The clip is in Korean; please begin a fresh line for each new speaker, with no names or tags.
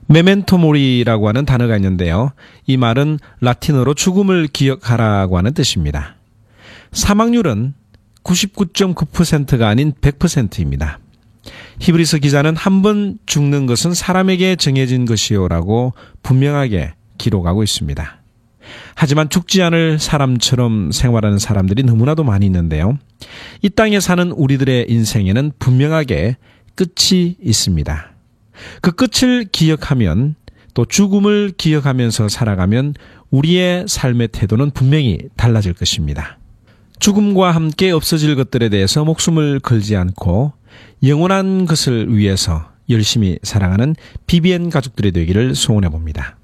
메멘토 모리라고 하는 단어가 있는데요. 이 말은 라틴어로 죽음을 기억하라고 하는 뜻입니다. 사망률은 99.9%가 아닌 100%입니다. 히브리서 기자는 한 번 죽는 것은 사람에게 정해진 것이요라고 분명하게 기록하고 있습니다. 하지만 죽지 않을 사람처럼 생활하는 사람들이 너무나도 많이 있는데요. 이 땅에 사는 우리들의 인생에는 분명하게 끝이 있습니다. 그 끝을 기억하면 또 죽음을 기억하면서 살아가면 우리의 삶의 태도는 분명히 달라질 것입니다. 죽음과 함께 없어질 것들에 대해서 목숨을 걸지 않고 영원한 것을 위해서 열심히 살아가는 BBN 가족들이 되기를 소원해 봅니다.